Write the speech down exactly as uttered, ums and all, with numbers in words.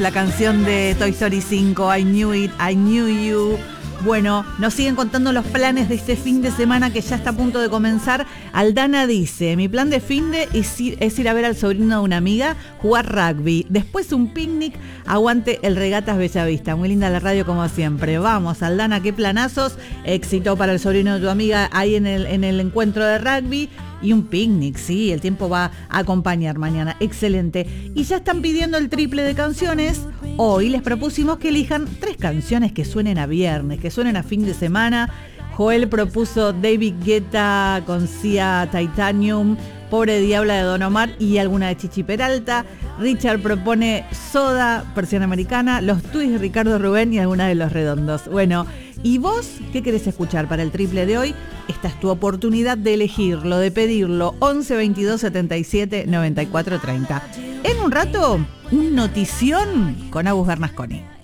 la canción de Toy Story cinco, I Knew It, I Knew You. Bueno, nos siguen contando los planes de este fin de semana que ya está a punto de comenzar. Aldana dice, mi plan de fin de es ir, es ir a ver al sobrino de una amiga jugar rugby. Después un picnic, aguante el Regatas Bellavista. Muy linda la radio como siempre. Vamos, Aldana, qué planazos. Éxito para el sobrino de tu amiga ahí en el, en el encuentro de rugby. Y un picnic, sí, el tiempo va a acompañar mañana. Excelente. Y ya están pidiendo el triple de canciones. Hoy les propusimos que elijan tres canciones que suenen a viernes, que suenen a fin de semana. Joel propuso David Guetta con Sia Titanium, Pobre Diabla de Don Omar y alguna de Chichi Peralta. Richard propone Soda, versión americana, Los Tuits de Ricardo Rubén y alguna de Los Redondos. Bueno, ¿y vos qué querés escuchar para el triple de hoy? Esta es tu oportunidad de elegirlo, de pedirlo. once veintidós setenta y siete noventa y cuatro treinta. En un rato, un notición con Agus Bernasconi.